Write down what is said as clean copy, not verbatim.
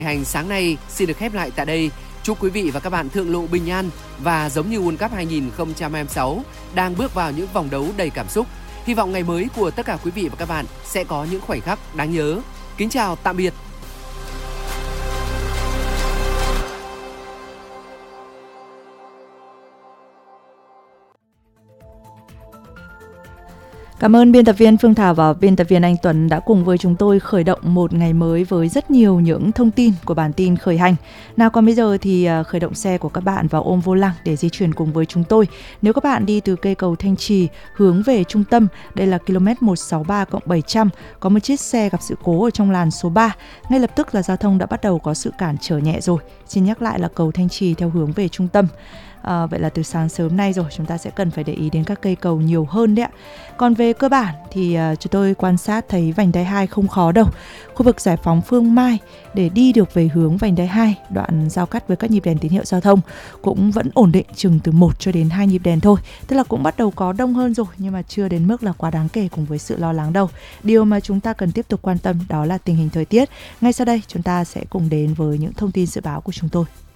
Hành sáng nay xin được khép lại tại đây. Chúc quý vị và các bạn thượng lộ bình an và giống như World Cup 2026 đang bước vào những vòng đấu đầy cảm xúc. Hy vọng ngày mới của tất cả quý vị và các bạn sẽ có những khoảnh khắc đáng nhớ. Kính chào tạm biệt. Cảm ơn biên tập viên Phương Thảo và biên tập viên Anh Tuấn đã cùng với chúng tôi khởi động một ngày mới với rất nhiều những thông tin của bản tin khởi hành. Nào còn bây giờ thì khởi động xe của các bạn vào ôm vô lăng để di chuyển cùng với chúng tôi. Nếu các bạn đi từ cây cầu Thanh Trì hướng về trung tâm, đây là km 163+700, có một chiếc xe gặp sự cố ở trong làn số 3. Ngay lập tức là giao thông đã bắt đầu có sự cản trở nhẹ rồi. Xin nhắc lại là cầu Thanh Trì theo hướng về trung tâm. Vậy là từ sáng sớm nay rồi chúng ta sẽ cần phải để ý đến các cây cầu nhiều hơn đấy ạ. Còn về cơ bản thì chúng tôi quan sát thấy vành đai 2 không khó đâu. Khu vực giải phóng Phương Mai để đi được về hướng vành đai 2, đoạn giao cắt với các nhịp đèn tín hiệu giao thông cũng vẫn ổn định chừng từ 1 cho đến 2 nhịp đèn thôi. Tức là cũng bắt đầu có đông hơn rồi nhưng mà chưa đến mức là quá đáng kể cùng với sự lo lắng đâu. Điều mà chúng ta cần tiếp tục quan tâm đó là tình hình thời tiết. Ngay sau đây chúng ta sẽ cùng đến với những thông tin dự báo của chúng tôi.